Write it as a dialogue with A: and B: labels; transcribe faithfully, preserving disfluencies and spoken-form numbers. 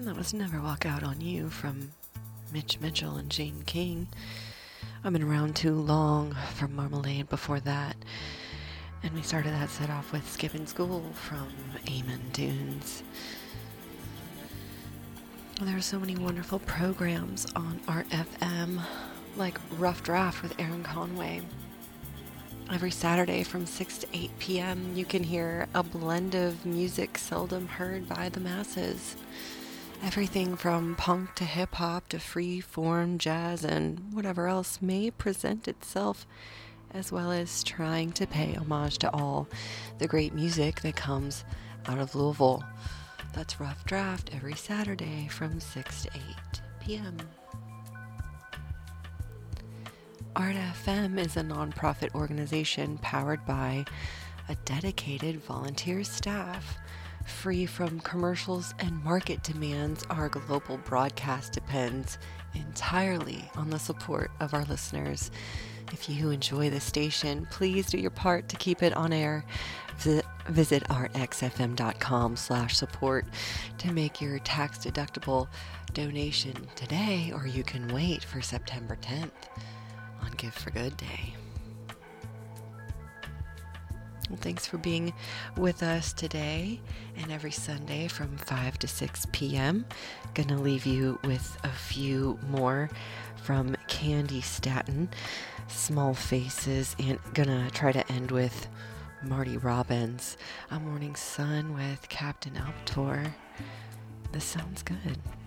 A: And that was Never Walk Out on You from Mitch Mitchell and Jane King. I've been around too long from Marmalade before that. And we started that set off with Skipping School from Amon Dunes. There are so many wonderful programs on Art F M, like Rough Draft with Aaron Conway. Every Saturday from six to eight p.m. you can hear a blend of music seldom heard by the masses. Everything from punk to hip-hop to free-form jazz and whatever else may present itself, as well as trying to pay homage to all the great music that comes out of Louisville. That's Rough Draft every Saturday from six to eight p.m. Art F M is a nonprofit organization powered by a dedicated volunteer staff. Free from commercials and market demands, our global broadcast depends entirely on the support of our listeners. If you enjoy the station, please do your part to keep it on air. Visit, visit artxfm.com slash support to make your tax-deductible donation today, or you can wait for September tenth on Give for Good Day. Well, thanks for being with us today and every Sunday from five to six p.m. Gonna leave you with a few more from Candy Staton, Small Faces, and gonna try to end with Marty Robbins, A Morning Sun with Captain Albator. This sounds good.